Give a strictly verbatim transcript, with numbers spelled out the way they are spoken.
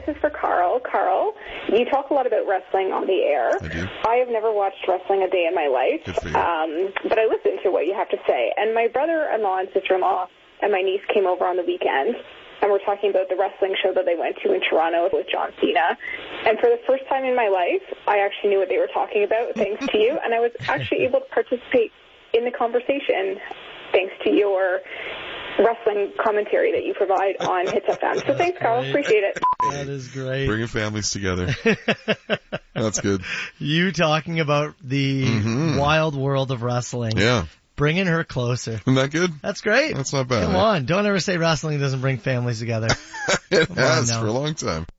this is for Carl. Carl, you talk a lot about wrestling on the air. I do. I have never watched wrestling a day in my life, Good for you. um, but I listen to what you have to say. And my brother-in-law and sister-in-law and my niece came over on the weekend, and we're talking about the wrestling show that they went to in Toronto with John Cena. And for the first time in my life, I actually knew what they were talking about, thanks to you, and I was actually able to participate in the conversation thanks to your wrestling commentary that you provide on Hits F M. So thanks, Carl. Appreciate it. That is great. Bringing families together. That's good. You talking about the mm-hmm. wild world of wrestling. Yeah. Bringing her closer. Isn't that good? That's great. That's not bad. Come on. Don't ever say wrestling doesn't bring families together. It Come has on now. for a long time.